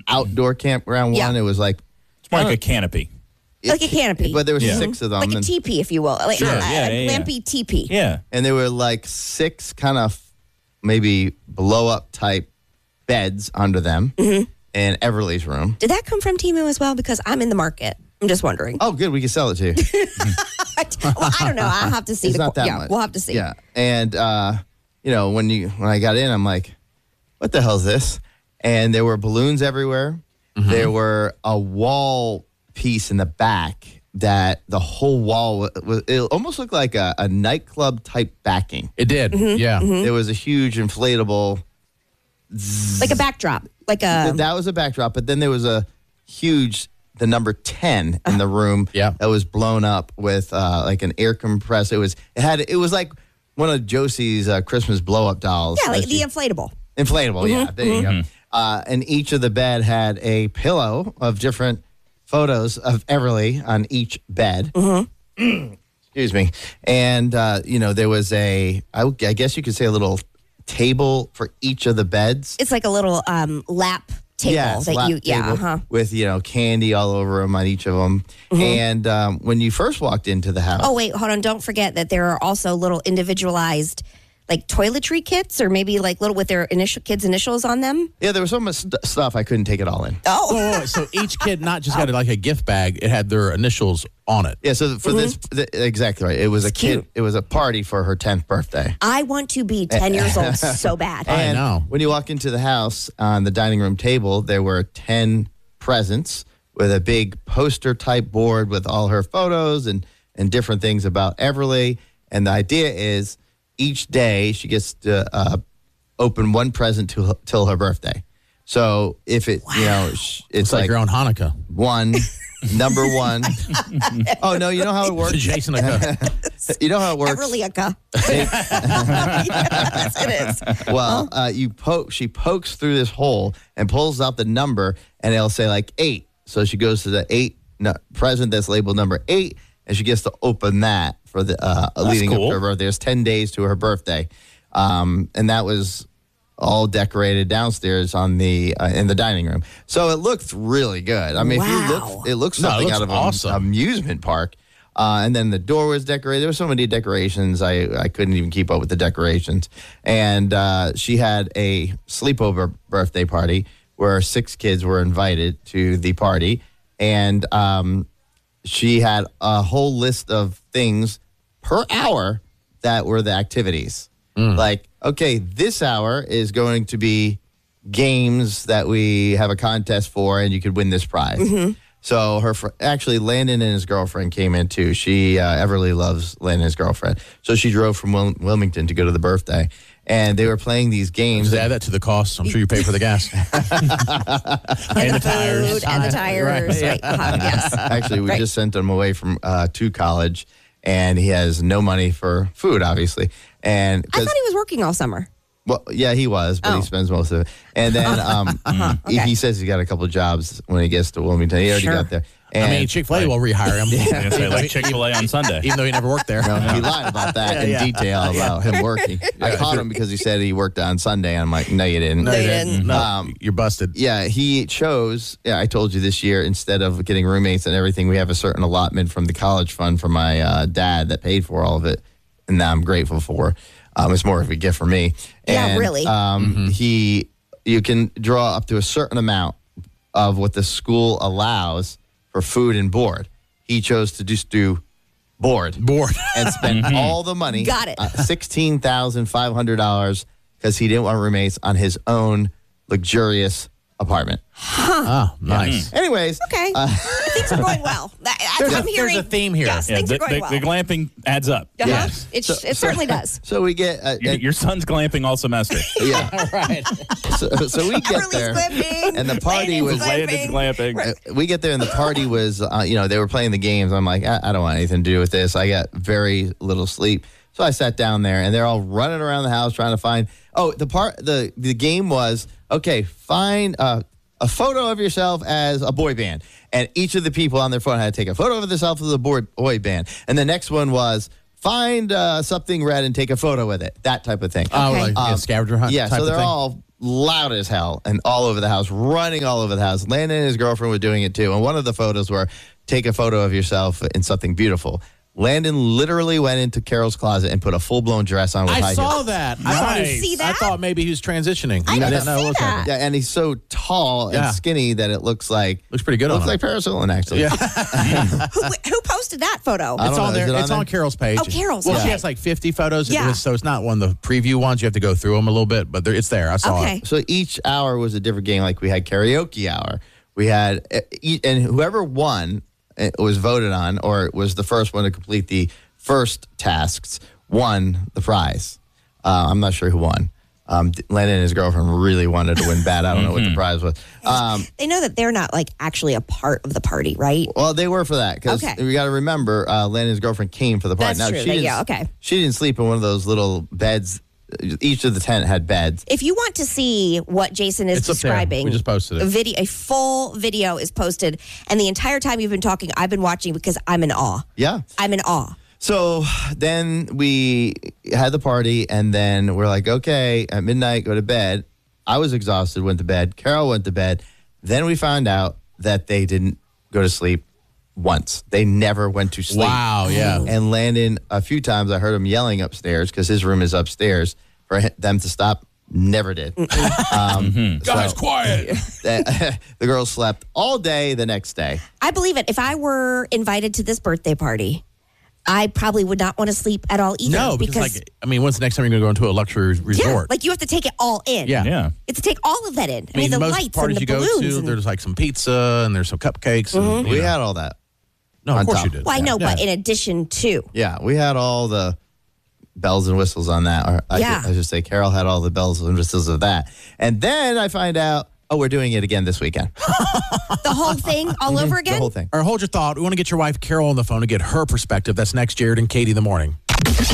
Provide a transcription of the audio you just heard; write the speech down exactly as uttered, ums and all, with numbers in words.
outdoor campground Yeah. one. It was like It's more like a canopy. Like a canopy. but there was Yeah. six of them, like a and, teepee, if you will. Like Sure, a, yeah, a yeah, yeah. glampy teepee. Yeah. and there were like six kind of maybe blow up type beds under them Mm-hmm. in Everly's room. Did that come from Temu as well? Because I'm in the market. I'm just wondering. Oh, good. We can sell it to you. Well, I don't know. I'll have to see. It's the, not that yeah, much. we'll have to see. Yeah, and uh, you know when you when I got in, I'm like, what the hell is this? And there were balloons everywhere. Mm-hmm. There were a wall piece in the back that the whole wall was. was it almost looked like a, a nightclub type backing. It did. Mm-hmm. Yeah. There was a huge inflatable. Like a backdrop. Like a. Th- that was a backdrop, but then there was a huge, the number ten in the room Yeah. that was blown up with uh, like an air compressor. It was it had it was like one of Josie's uh, Christmas blow up dolls. yeah, like that the she- inflatable. inflatable. Yeah, there you go. Uh, and each of the bed had a pillow of different photos of Everly on each bed. Excuse me. And uh, you know there was a I, would- I guess you could say a little table for each of the beds. It's like a little um, lap table Yes, that lap you. Yeah. table Uh-huh. with you know candy all over them on each of them. And um, when you first walked into the house, Oh wait, hold on! Don't forget that there are also little individualized, like toiletry kits, or maybe like little with their initial kids' initials on them. yeah, there was so much st- stuff I couldn't take it all in. Oh, Whoa, whoa, whoa. So each kid not just got like a gift bag; it had their initials on it. Yeah, so for this, th- exactly right. It was a It's kid. cute. It was a party for her tenth birthday. I want to be ten years old so bad. I And know. when you walk into the house, on the dining room table, there were ten presents with a big poster type board with all her photos and, and different things about Everly. And the idea is each day she gets to uh, open one present till, till her birthday. So if it, you know, sh- it's It's like, like your own Hanukkah. one, number one. Oh, no, you know how it works? Jason, like a, You know how it works? Everly-aka. Yes, it is. Well, uh, you poke. She pokes through this hole and pulls out the number, and it'll say like eight. So she goes to the eight no, present that's labeled number eight, and she gets to open that for the uh, leading cool. up to her birthday. There's ten days to her birthday, um, and that was all decorated downstairs on the uh, in the dining room. So it looked really good. I mean, if you Wow. look, it looks No, it something looks out of awesome. an amusement park. Uh, and then the door was decorated. There were so many decorations, I, I couldn't even keep up with the decorations. And uh, she had a sleepover birthday party where six kids were invited to the party. And um, she had a whole list of things per hour that were the activities. Like, okay, this hour is going to be games that we have a contest for, and you could win this prize. So her fr- actually Landon and his girlfriend came in too. She uh, Everly loves Landon and his girlfriend, so she drove from Wil- Wilmington to go to the birthday, and they were playing these games. just add that to the cost. I'm sure you pay for the gas. And the food and the tires. Right. Uh-huh, yes. Actually, we Right. just sent him away from uh, to college, and he has no money for food, obviously. And I thought he was working all summer. well, yeah, he was, but Oh. he spends most of it. And then um, he, okay. he says he got a couple of jobs when he gets to Wilmington. He already Sure. got there. And I mean, Chick-fil-A will rehire him. I was gonna say, like Chick-fil-A on Sunday. Even though he never worked there. No, he lied about that Yeah, in yeah. detail about him working. I caught him because he said he worked on Sunday. And I'm like, no, you didn't. No, you didn't. No, Um, you're busted. Yeah, he chose. Yeah, I told you this year, instead of getting roommates and everything, we have a certain allotment from the college fund from my uh, dad that paid for all of it, and that I'm grateful for. Um, it's more of a gift for me. Yeah, And, really. Um, He, you can draw up to a certain amount of what the school allows for food and board. He chose to just do board Bored. and spend all the money. Got it. Uh, sixteen thousand five hundred dollars because he didn't want roommates on his own luxurious apartment. Oh, nice. Anyways, Okay. uh, things are going well. I, I, There's, I'm a, hearing. there's a theme here. Yes, Yeah, things the, are going the, well. the glamping adds up. Uh-huh. Yes. It, So- it certainly does. so we get uh, Your, uh, your son's glamping all semester. yeah. Right. So, so we get Everly's there, glamping, and the party Landon's was. Landon's glamping. Uh, we get there and the party was, uh, you know, they were playing the games. I'm like, I, I don't want anything to do with this. I got very little sleep. So I sat down there and they're all running around the house trying to find, oh, the part, the, the game was, okay, find uh, a photo of yourself as a boy band. And each of the people on their phone had to take a photo of themselves as a boy, boy band. And the next one was, find uh, something red and take a photo with it. That type of thing. Oh, Okay. like a Um, scavenger hunt Yeah, type so of they're thing? all loud as hell and all over the house, running all over the house. Landon and his girlfriend were doing it too. And one of the photos were take a photo of yourself in something beautiful. Landon literally went into Carol's closet and put a full-blown dress on with high I heels. saw that. I thought, he, Nice. See that? I thought maybe he was transitioning. I didn't didn't know see it was that. happening. Yeah, and he's so tall and Yeah. skinny that it looks like Looks pretty good looks on like him. Paris Hilton, actually. Yeah. who, who posted that photo? I It's don't on know. there. Is it on It's on there? Carol's page. Oh, Carol's, Well, okay. she has like fifty photos. It Yeah. was- so it's not one of the preview ones. You have to go through them a little bit, but there, it's there. I saw Okay. it. So each hour was a different game. Like we had karaoke hour. We had, uh, e- and whoever won uh, was voted on, or was the first one to complete the first tasks, won the prize. Uh, I'm not sure who won. Um, Landon and his girlfriend really wanted to win bad. I don't know what the prize was. Um, They know that they're not like actually a part of the party, right? well, they were for that because Okay. we got to remember, uh, Landon and his girlfriend came for the party. That's true. she They- didn't, yeah, okay. She didn't sleep in one of those little beds. Each of the tent had beds. If you want to see what Jason is It's up there. describing, We just posted it. A video, a full video is posted, and the entire time you've been talking, I've been watching because I'm in awe. Yeah. I'm in awe. So then we had the party, and then we're like, okay, at midnight, go to bed. I was exhausted, went to bed. Carol went to bed. Then we found out that they didn't go to sleep once. They never went to sleep. Wow. Yeah. And Landon, a few times I heard him yelling upstairs because his room is upstairs for hi- them to stop. Never did. Um, Guys, so quiet. the, the girls slept all day the next day. I believe it. If I were invited to this birthday party, I probably would not want to sleep at all either. No, because, like, I mean, when's the next time you're going to go into a luxury yeah, resort? like you have to take it all in. Yeah. Yeah. It's to take all of that in. I, I mean, the most lights parties and the you go balloons. to, and- there's like some pizza and there's some cupcakes. And, you We know. had all that. no, of on course top. you did. well, I know, Yeah. but in addition to, Yeah, we had all the bells and whistles on that. Or I, Yeah. should, I should say Carol had all the bells and whistles of that. And then I find out, oh, we're doing it again this weekend. the whole thing all over again. The whole thing. Or hold your thought. We want to get your wife Carol on the phone to get her perspective. That's next, Jared and Katie in the morning.